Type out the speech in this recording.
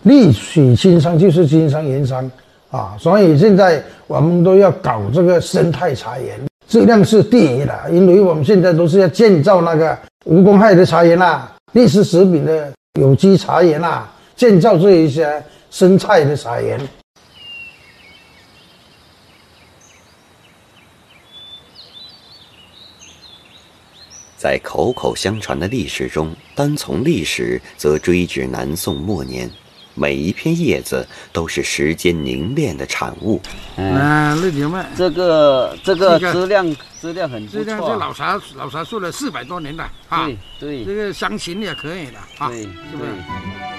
绿水青山就是金山银山啊，所以现在我们都要搞这个生态茶园，质量是第一的，因为我们现在都是要建造那个无公害的茶园啦，绿色食品的有机茶园啦，建造这一些生态的茶园。 在口口相传的历史中，单从历史则追至南宋末年，每一片叶子都是时间凝练的产物。 绿牛麦，这个质量很不错，质量是老茶树了400多年了啊。对，这个香芹也可以的啊，对，是不是？